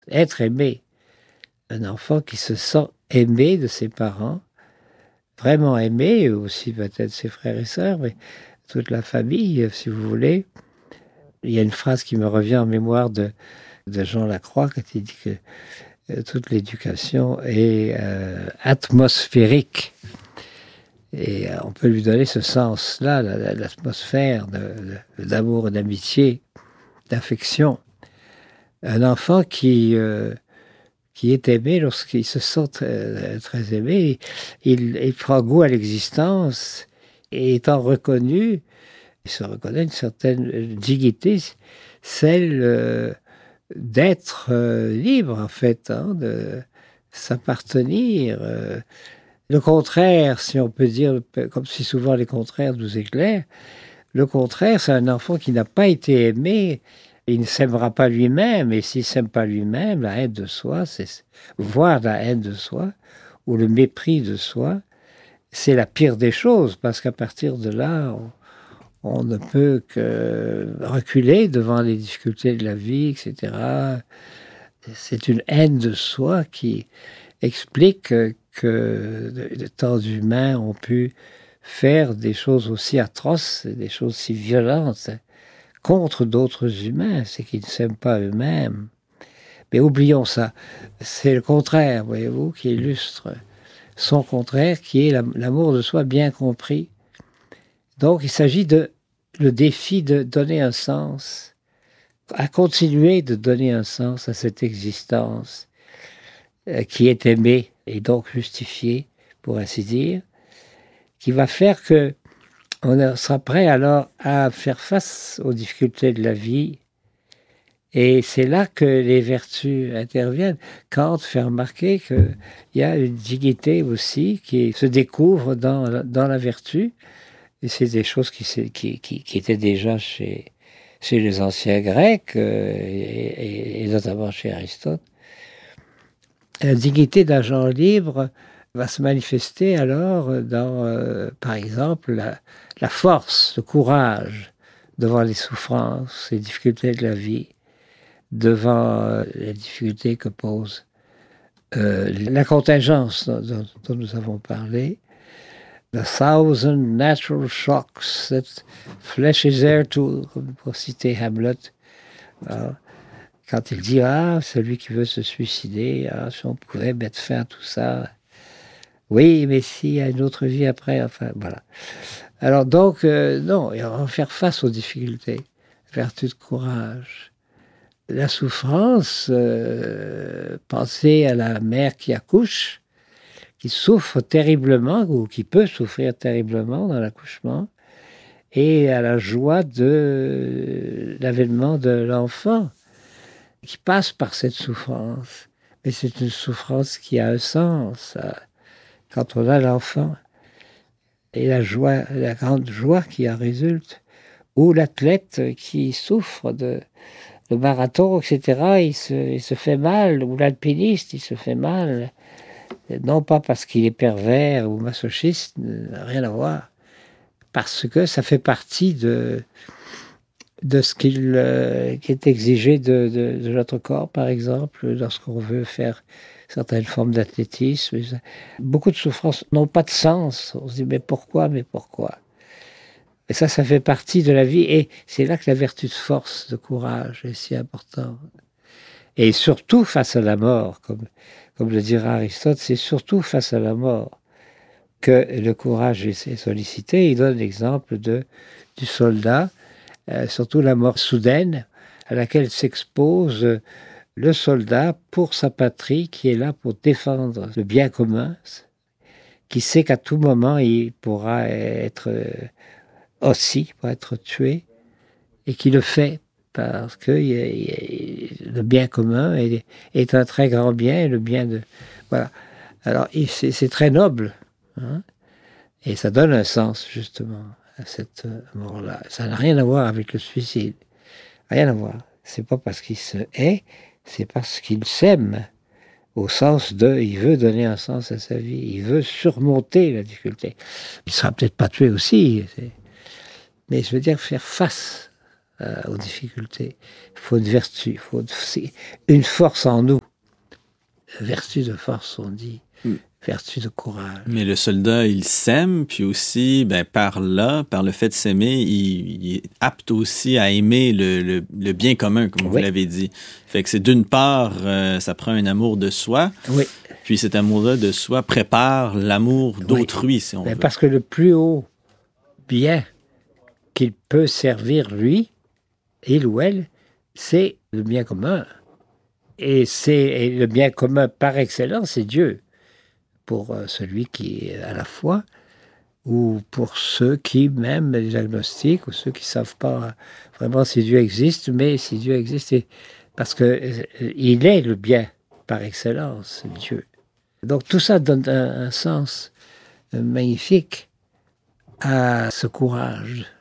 être aimé. Un enfant qui se sent aimé de ses parents, vraiment aimé, aussi peut-être ses frères et sœurs, mais toute la famille, si vous voulez. Il y a une phrase qui me revient en mémoire de Jean Lacroix, quand il dit que toute l'éducation est atmosphérique. Et on peut lui donner ce sens-là, l'atmosphère d'amour et d'amitié, d'affection. Un enfant qui est aimé, lorsqu'il se sent très aimé, il prend goût à l'existence, et étant reconnu, il se reconnaît une certaine dignité, celle d'être libre, en fait, de s'appartenir. Le contraire, si on peut dire, comme si souvent les contraires nous éclairent, le contraire, c'est un enfant qui n'a pas été aimé, il ne s'aimera pas lui-même, et s'il ne s'aime pas lui-même, la haine de soi, c'est voir la haine de soi, ou le mépris de soi, c'est la pire des choses, parce qu'à partir de là, on ne peut que reculer devant les difficultés de la vie, etc. C'est une haine de soi qui explique que de temps humains ont pu faire des choses aussi atroces, des choses si violentes contre d'autres humains, c'est qu'ils ne s'aiment pas eux-mêmes. Mais oublions ça. C'est le contraire, voyez-vous, qui illustre son contraire, qui est l'amour de soi bien compris. Donc, il s'agit le défi de donner un sens, à continuer de donner un sens à cette existence qui est aimée et donc justifiée, pour ainsi dire, qui va faire que on sera prêt alors à faire face aux difficultés de la vie. Et c'est là que les vertus interviennent. Kant fait remarquer qu'il y a une dignité aussi qui se découvre dans la vertu. Et c'est des choses qui étaient déjà chez les anciens Grecs, et notamment chez Aristote. La dignité d'agent libre va se manifester alors dans, par exemple, la force, le courage devant les souffrances, les difficultés de la vie, devant les difficultés que pose la contingence dont nous avons parlé. The thousand natural shocks that flesh is heir to, pour citer Hamlet. Quand il dit, celui qui veut se suicider, si on pouvait mettre fin à tout ça. Oui, mais s'il y a une autre vie après, enfin, voilà. Alors donc, non, il va faire face aux difficultés. Vertu de courage. La souffrance, pensez à la mère qui accouche, qui souffre terriblement, ou qui peut souffrir terriblement dans l'accouchement, et à la joie de l'avènement de l'enfant, qui passe par cette souffrance. Mais c'est une souffrance qui a un sens, quand on a l'enfant. Et la joie, la grande joie qui en résulte. Ou l'athlète qui souffre de marathon, etc., il se fait mal. Ou l'alpiniste, il se fait mal. Non pas parce qu'il est pervers ou masochiste, rien à voir. Parce que ça fait partie de ce qui est exigé de notre corps, par exemple, lorsqu'on veut faire certaines formes d'athlétisme. Beaucoup de souffrances n'ont pas de sens. On se dit, mais pourquoi? Et ça fait partie de la vie. Et c'est là que la vertu de force, de courage est si importante. Et surtout face à la mort, comme le dira Aristote, c'est surtout face à la mort que le courage est sollicité. Il donne l'exemple du soldat, surtout la mort soudaine à laquelle s'expose le soldat pour sa patrie, qui est là pour défendre le bien commun, qui sait qu'à tout moment il pourra être tué, et qui le fait parce que le bien commun est un très grand bien, et le bien de... Voilà. Alors, c'est très noble, hein, et ça donne un sens, justement, à cette mort-là. Ça n'a rien à voir avec le suicide. Rien à voir. C'est pas parce qu'il se hait, c'est parce qu'il s'aime, au sens il veut donner un sens à sa vie, il veut surmonter la difficulté. Il sera peut-être pas tué aussi, mais je veux dire faire face aux difficultés. Il faut une vertu, il faut une force en nous. Vertu de force, on dit. Vertu de courage. Mais le soldat, il s'aime, puis aussi, par le fait de s'aimer, il est apte aussi à aimer le bien commun, comme vous l'avez dit. Fait que c'est d'une part, ça prend un amour de soi, puis cet amour-là de soi prépare l'amour d'autrui, si on veut. Parce que le plus haut bien qu'il peut servir lui, il ou elle, c'est le bien commun. Et le bien commun par excellence, c'est Dieu. Pour celui qui est à la foi, ou pour ceux qui, même les agnostiques, ou ceux qui ne savent pas vraiment si Dieu existe, mais si Dieu existe, parce qu'il est le bien par excellence, Dieu. Donc tout ça donne un sens magnifique à ce courage